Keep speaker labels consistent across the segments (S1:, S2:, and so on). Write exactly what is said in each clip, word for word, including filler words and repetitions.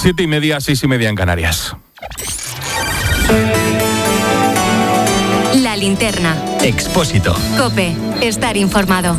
S1: Siete y media, seis y media en Canarias.
S2: La linterna.
S3: Expósito.
S2: COPE. Estar informado.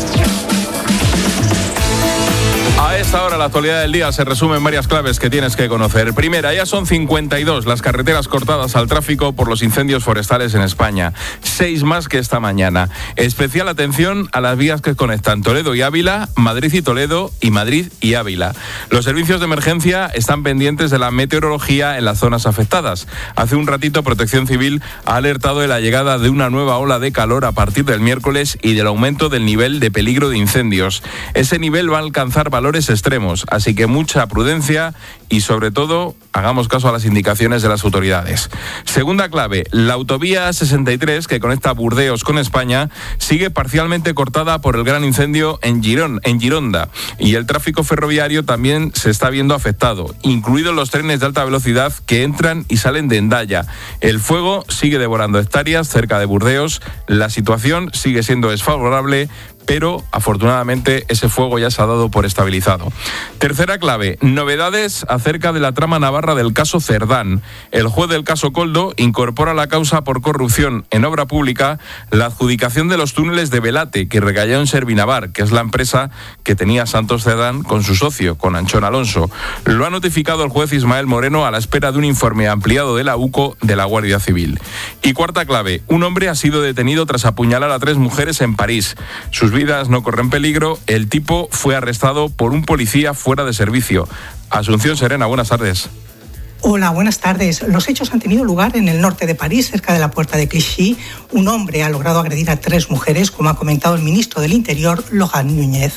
S1: A esta hora la actualidad del día se resume en varias claves que tienes que conocer. Primera, ya son cincuenta y dos las carreteras cortadas al tráfico por los incendios forestales en España. Seis más que esta mañana. Especial atención a las vías que conectan Toledo y Ávila, Madrid y Toledo y Madrid y Ávila. Los servicios de emergencia están pendientes de la meteorología en las zonas afectadas. Hace un ratito Protección Civil ha alertado de la llegada de una nueva ola de calor a partir del miércoles y del aumento del nivel de peligro de incendios. Ese nivel va a alcanzar valores extremos, así que mucha prudencia y sobre todo hagamos caso a las indicaciones de las autoridades. Segunda clave, la autovía sesenta y tres que conecta Burdeos con España sigue parcialmente cortada por el gran incendio en Girón, en Gironda, y el tráfico ferroviario también se está viendo afectado, incluidos los trenes de alta velocidad que entran y salen de Hendaya. El fuego sigue devorando hectáreas cerca de Burdeos, la situación sigue siendo desfavorable, pero afortunadamente ese fuego ya se ha dado por estabilizado. Tercera clave, novedades acerca de la trama navarra del caso Cerdán. El juez del caso Coldo incorpora a la causa por corrupción en obra pública la adjudicación de los túneles de Velate que recayó en Servinavar, que es la empresa que tenía Santos Cerdán con su socio, con Anchón Alonso. Lo ha notificado el juez Ismael Moreno a la espera de un informe ampliado de la UCO de la Guardia Civil. Y cuarta clave, un hombre ha sido detenido tras apuñalar a tres mujeres en París. Sus vidas no corren peligro. El tipo fue arrestado por un policía fuera de servicio. Asunción Serena, buenas tardes.
S4: Hola, buenas tardes. Los hechos han tenido lugar en el norte de París, cerca de la puerta de Clichy. Un hombre ha logrado agredir a tres mujeres, como ha comentado el ministro del Interior, Laurent Nunez.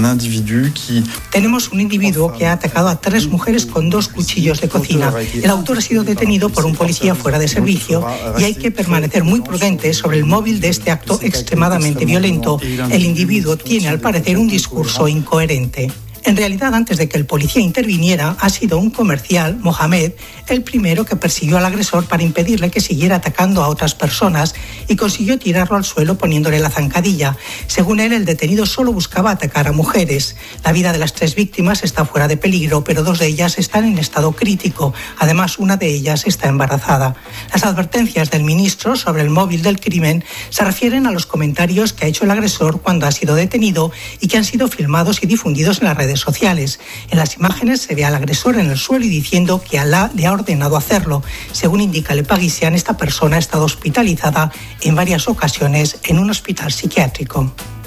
S4: Tenemos un individuo que ha atacado a tres mujeres con dos cuchillos de cocina. El autor ha sido detenido por un policía fuera de servicio y hay que permanecer muy prudentes sobre el móvil de este acto extremadamente violento. El individuo tiene, al parecer, un discurso incoherente. En realidad, antes de que el policía interviniera, ha sido un comercial, Mohamed, el primero que persiguió al agresor para impedirle que siguiera atacando a otras personas y consiguió tirarlo al suelo poniéndole la zancadilla. Según él, el detenido solo buscaba atacar a mujeres. La vida de las tres víctimas está fuera de peligro, pero dos de ellas están en estado crítico. Además, una de ellas está embarazada. Las advertencias del ministro sobre el móvil del crimen se refieren a los comentarios que ha hecho el agresor cuando ha sido detenido y que han sido filmados y difundidos en las redes sociales. En las imágenes se ve al agresor en el suelo y diciendo que Alá le ha ordenado hacerlo. Según indica Le Parisien, esta persona ha estado hospitalizada en varias ocasiones en un hospital psiquiátrico.